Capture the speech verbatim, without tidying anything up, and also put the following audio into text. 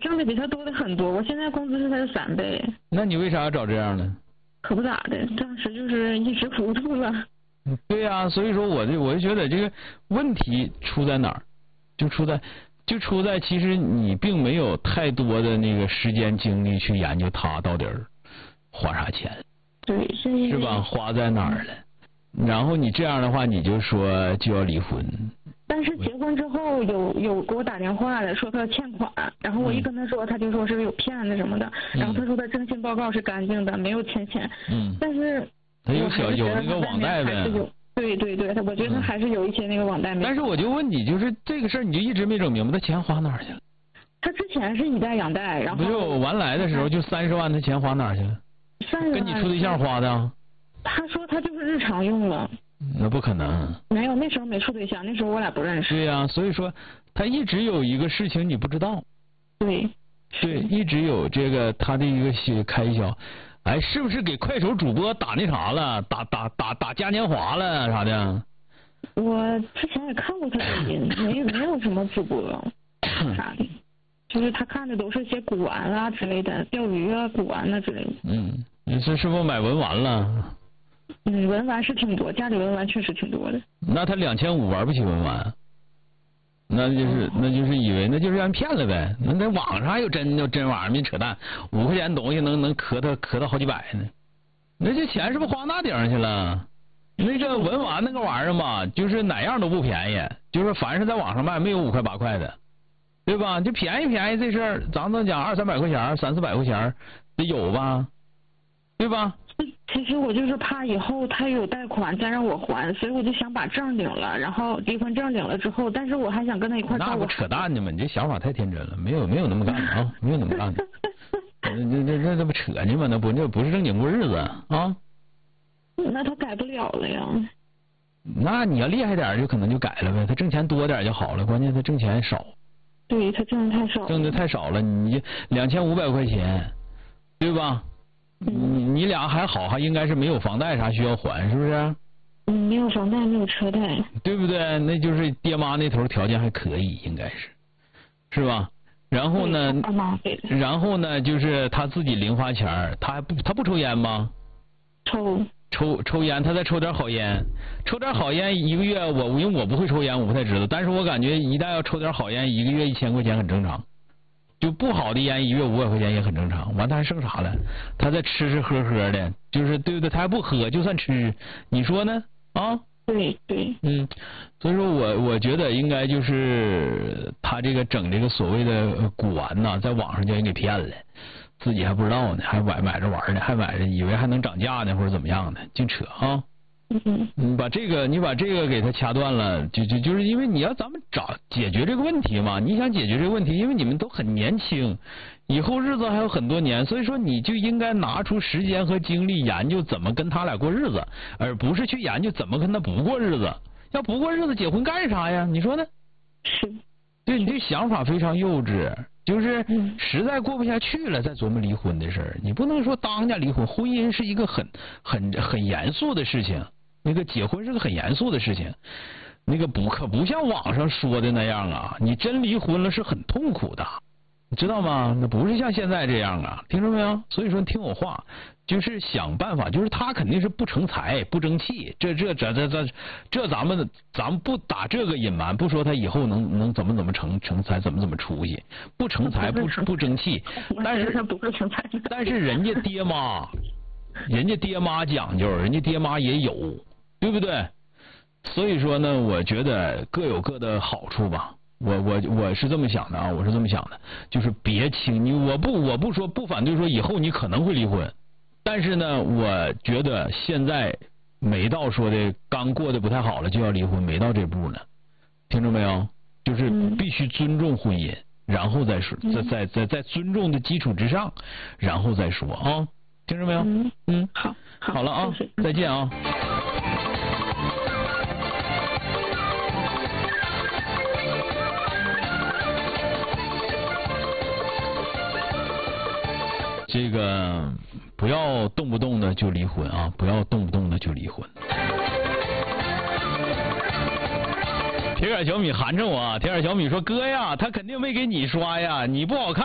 挣的比他多的很多，我现在工资是他的三倍。 那你为啥要找这样呢？ 可不咋的，当时就是一时糊涂了。 对呀、啊，所以说我就我就觉得这个问题出在哪儿，就出在就出在其实你并没有太多的那个时间精力去研究他到底花啥钱， 对，是是吧？花在哪儿了？然后你这样的话，你就说就要离婚。 但是结婚之后有有给我打电话的，说他欠款，然后我一跟他说，他就说是有骗子什么的， 嗯、 然后他说他征信报告是干净的，没有欠钱。 嗯。 但是他有小有那个网贷呗。 对对对，我觉得他还是有一些那个网贷没、嗯。 但是我就问你，就是这个事儿，你就一直没整明白，他钱花哪儿去了？ 他之前是以贷养贷，然后不就完来的时候就三十万，他钱花哪儿去了？ 三十万。 跟你处对象花的？ 他说他就是日常用了。 那不可能。 没有，那时候没处对象，那时候我俩不认识。 对呀、啊，所以说他一直有一个事情你不知道。 对。 对，一直有这个他的一个些开销。哎，是不是给快手主播打那啥了？打打打打嘉年华了啥的？ 我之前也看过他抖音，没没有什么主播啥的，就是他看的都是些古玩啊之类的，钓鱼啊、古玩啊之类的。 嗯，你是是不是买文玩了？ 嗯，文玩是挺多，家里文玩确实挺多的。 那他两千五玩不起文玩？那就是那就是以为那就是让人骗了呗。那在网上有真有真玩意儿，你扯淡，五块钱东西能能磕他磕到好几百呢。那这钱是不是花那顶上去了？那个文玩那个玩意儿嘛，就是哪样都不便宜，就是凡是在网上卖没有五块八块的，对吧？就便宜便宜这事儿，咱们讲二三百块钱、三四百块钱得有吧，对吧？ 其实我就是怕以后他有贷款再让我还，所以我就想把证领了，然后离婚证领了之后，但是我还想跟他一块照顾。 那不扯淡呢吗？你这想法太天真了，没有没有那么干的啊，没有那么干的。那那那那那不扯呢吗？那不那不是正经过日子啊。 那他改不了了呀。 那你要厉害点就可能就改了呗，他挣钱多点就好了，关键他挣钱少。 对，他挣的太少。 挣的太少了，你两千五百块钱，对吧？你你俩还好，还应该是没有房贷啥需要还，是不是？ 嗯，没有房贷，没有车贷， 对不对？那就是爹妈那头条件还可以，应该是，是吧？然后呢？然后呢？就是他自己零花钱，他还不他不抽烟吗？ 抽。 抽抽烟，他再抽点好烟，抽点好烟一个月我因为我不会抽烟，我不太知道，但是我感觉一旦要抽点好烟，一个月一千块钱很正常。就不好的烟一月五百块钱也很正常，完他还剩啥了？他再吃吃喝喝的，就是对不对？他还不喝，就算吃，你说呢？啊？ 对对。 嗯，所以说我我觉得应该就是他这个整这个所谓的古玩呐，在网上就给你骗了，自己还不知道呢，还买买着玩呢，还买着以为还能涨价呢或者怎么样的，净扯啊！ 嗯， 你把这个，你把这个给他掐断了，就就就是因为你要咱们找解决这个问题嘛，你想解决这个问题，因为你们都很年轻，以后日子还有很多年，所以说你就应该拿出时间和精力研究怎么跟他俩过日子，而不是去研究怎么跟他不过日子。要不过日子结婚干啥呀？你说呢？ 是。 对，你这想法非常幼稚，就是实在过不下去了再琢磨离婚的事儿，你不能说当下离婚，婚姻是一个很很很严肃的事情。那个结婚是个很严肃的事情，那个不可不像网上说的那样啊，你真离婚了是很痛苦的，你知道吗？那不是像现在这样啊，听着没有？所以说听我话，就是想办法，就是他肯定是不成才不争气，这这这这这这咱们咱们不打这个隐瞒，不说他以后能能怎么怎么成成才，怎么怎么出息，不成才不不争气，但是他不会成才， 但是人家爹妈，人家爹妈讲究，人家爹妈也有。对不对？所以说呢，我觉得各有各的好处吧。我我我是这么想的啊，我是这么想的，就是别轻你我不我不说不反对说以后你可能会离婚，但是呢，我觉得现在没到说的刚过得不太好了就要离婚，没到这步呢。听着没有？就是必须尊重婚姻，然后再说，在在在在尊重的基础之上，然后再说啊。听着没有？ 嗯嗯， 好，好， 好了啊， 谢谢再见啊。这个不要动不动的就离婚啊！不要动不动的就离婚。铁杆小米寒碜我，铁杆小米说哥呀，他肯定没给你刷呀，你不好看。